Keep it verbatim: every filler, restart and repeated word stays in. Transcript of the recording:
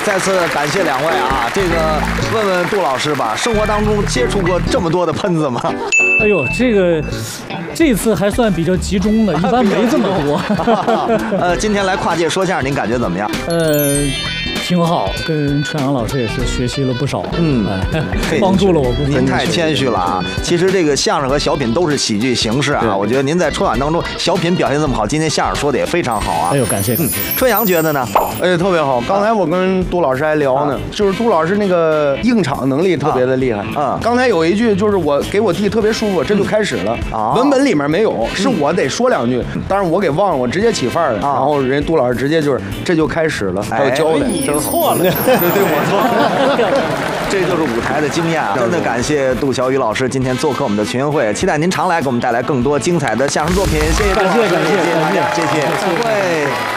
再次感谢两位啊！这个问问杜老师吧，生活当中接触过这么多的喷子吗？ 哎呦，这个这次还算比较集中的，一般没这么多。 呃，今天来跨界说相声，您感觉怎么样？ 呃。挺好，跟春阳老师也是学习了不少， 嗯， 哎、帮助了我不少。 您太谦虚了啊！其实这个相声和小品都是喜剧形式啊，我觉得您在春晚当中小品表现这么好，今天相声说的也非常好啊。 哎呦，感谢感谢。 春阳觉得呢？ 哎，特别好。刚才我跟杜老师还聊呢，就是杜老师那个应场能力特别的厉害。嗯，刚才有一句就是我给我弟特别舒服，这就开始了。啊，文本里面没有，是我得说两句，但是我给忘了，我直接起范儿了。然后人杜老师直接就是这就开始了，还有交代。 错了， 对对，我错， 这就是舞台的经验啊！真的感谢杜小雨老师今天做客我们的群英会，期待您常来给我们带来更多精彩的相声作品。谢谢， 感谢感谢谢谢大家，谢谢，再会。